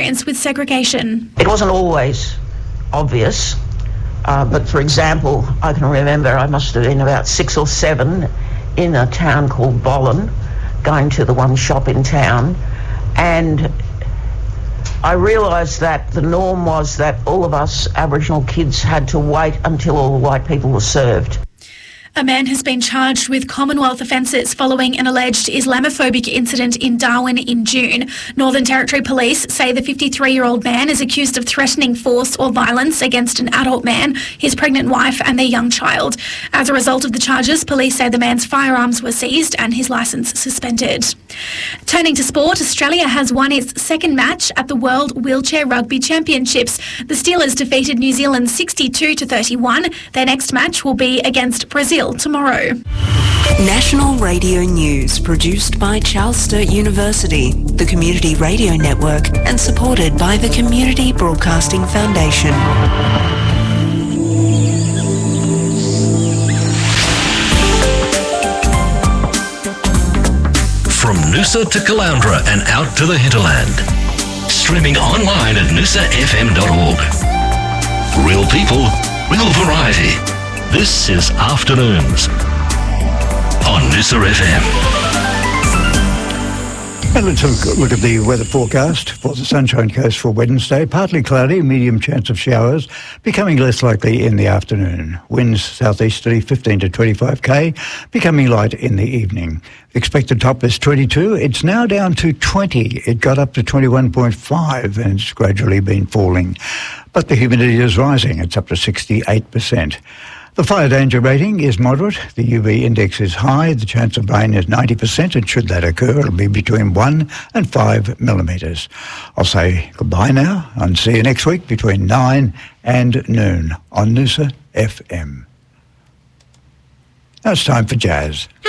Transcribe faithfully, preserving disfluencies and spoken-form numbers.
experience with segregation. It wasn't always obvious, uh, but for example, I can remember I must have been about six or seven in a town called Bollen, going to the one shop in town, and I realised that the norm was that all of us Aboriginal kids had to wait until all the white people were served. A man has been charged with Commonwealth offences following an alleged Islamophobic incident in Darwin in June. Northern Territory Police say the fifty-three-year-old man is accused of threatening force or violence against an adult man, his pregnant wife and their young child. As a result of the charges, police say the man's firearms were seized and his licence suspended. Turning to sport, Australia has won its second match at the World Wheelchair Rugby Championships. The Steelers defeated New Zealand sixty-two to thirty-one. Their next match will be against Brazil tomorrow. National Radio News, produced by Charles Sturt University, the Community Radio Network, and supported by the Community Broadcasting Foundation. From Noosa to Caloundra and out to the hinterland. Streaming online at noosa f m dot org. Real people, real variety. This is Afternoons on Noosa F M. And let's look, look at the weather forecast for the Sunshine Coast for Wednesday. Partly cloudy, medium chance of showers, becoming less likely in the afternoon. Winds southeasterly fifteen to twenty-five k, becoming light in the evening. The expected top is twenty-two. It's now down to twenty. It got up to twenty-one point five and it's gradually been falling. But the humidity is rising. It's up to sixty-eight percent. The fire danger rating is moderate. The U V index is high. The chance of rain is ninety percent, and should that occur, it'll be between one and five millimetres. I'll say goodbye now and see you next week between nine and noon on Noosa F M. Now it's time for jazz.